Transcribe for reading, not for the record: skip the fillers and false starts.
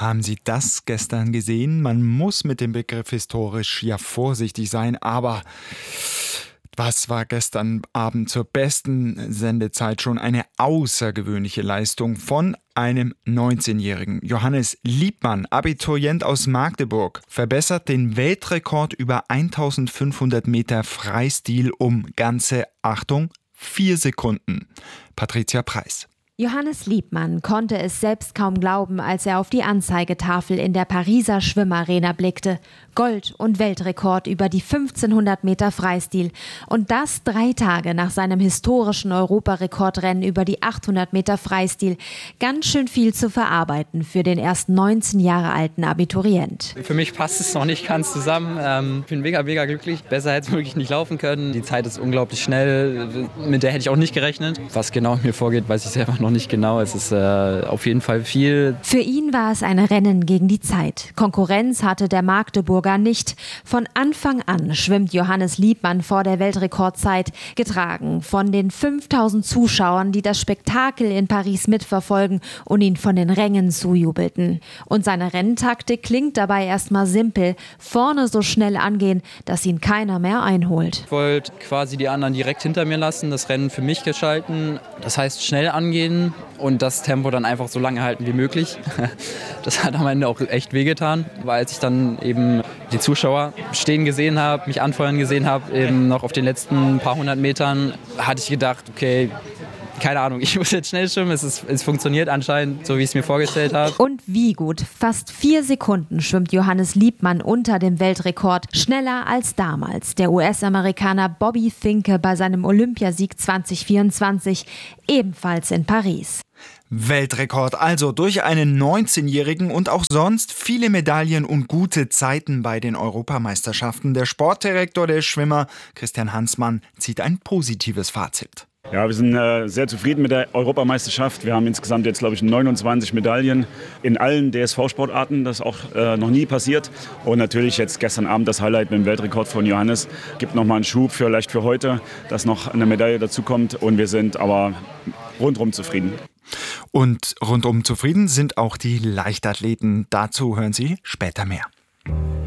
Haben Sie das gestern gesehen? Man muss mit dem Begriff historisch ja vorsichtig sein, aber was war gestern Abend zur besten Sendezeit schon eine außergewöhnliche Leistung von einem 19-Jährigen. Johannes Liebmann, Abiturient aus Magdeburg, verbessert den Weltrekord über 1500 Meter Freistil um ganze, Achtung, 4 Sekunden. Patricia Preis. Johannes Liebmann konnte es selbst kaum glauben, als er auf die Anzeigetafel in der Pariser Schwimmarena blickte. Gold- und Weltrekord über die 1500 Meter Freistil. Und das 3 Tage nach seinem historischen Europarekordrennen über die 800 Meter Freistil. Ganz schön viel zu verarbeiten für den erst 19 Jahre alten Abiturient. Für mich passt es noch nicht ganz zusammen. Ich bin mega glücklich. Besser hätte es wirklich nicht laufen können. Die Zeit ist unglaublich schnell. Mit der hätte ich auch nicht gerechnet. Was genau mir vorgeht, weiß ich selber noch nicht genau. Es ist auf jeden Fall viel. Für ihn war es ein Rennen gegen die Zeit. Konkurrenz hatte der Magdeburger nicht. Von Anfang an schwimmt Johannes Liebmann vor der Weltrekordzeit, getragen von den 5000 Zuschauern, die das Spektakel in Paris mitverfolgen und ihn von den Rängen zujubelten. Und seine Renntaktik klingt dabei erstmal simpel: vorne so schnell angehen, dass ihn keiner mehr einholt. Ich wollte quasi die anderen direkt hinter mir lassen, das Rennen für mich gestalten. Das heißt schnell angehen und das Tempo dann einfach so lange halten wie möglich. Das hat am Ende auch echt wehgetan, weil als ich dann eben die Zuschauer stehen gesehen habe, mich anfeuern gesehen habe, eben noch auf den letzten paar 100 Metern, hatte ich gedacht, okay, keine Ahnung, ich muss jetzt schnell schwimmen, es funktioniert anscheinend, so wie ich es mir vorgestellt habe. Und wie gut, fast 4 Sekunden schwimmt Johannes Liebmann unter dem Weltrekord, schneller als damals der US-Amerikaner Bobby Finke bei seinem Olympiasieg 2024, ebenfalls in Paris. Weltrekord also durch einen 19-Jährigen und auch sonst viele Medaillen und gute Zeiten bei den Europameisterschaften. Der Sportdirektor der Schwimmer, Christian Hansmann, zieht ein positives Fazit. Ja, wir sind sehr zufrieden mit der Europameisterschaft. Wir haben insgesamt jetzt, glaube ich, 29 Medaillen in allen DSV-Sportarten. Das ist auch noch nie passiert. Und natürlich jetzt gestern Abend das Highlight mit dem Weltrekord von Johannes. Gibt nochmal einen Schub vielleicht für heute, dass noch eine Medaille dazukommt. Und wir sind aber rundum zufrieden. Und rundum zufrieden sind auch die Leichtathleten. Dazu hören Sie später mehr.